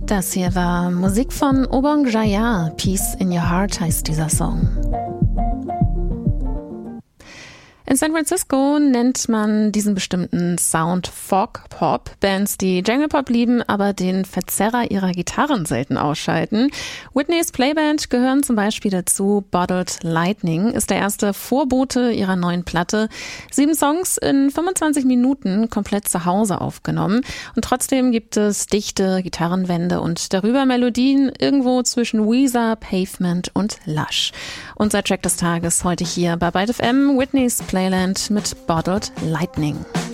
Das hier war Musik von Obong Jaya. Peace in Your Heart heißt dieser Song. In San Francisco nennt man diesen bestimmten Sound Fog Pop. Bands, die Jangle Pop lieben, aber den Verzerrer ihrer Gitarren selten ausschalten. Whitney's Playband gehören zum Beispiel dazu. Bottled Lightning ist der erste Vorbote ihrer neuen Platte. 7 Songs in 25 Minuten komplett zu Hause aufgenommen. Und trotzdem gibt es dichte Gitarrenwände und darüber Melodien irgendwo zwischen Weezer, Pavement und Lush. Unser Track des Tages heute hier bei Byte FM, Whitney's Playland mit Bottled Lightning.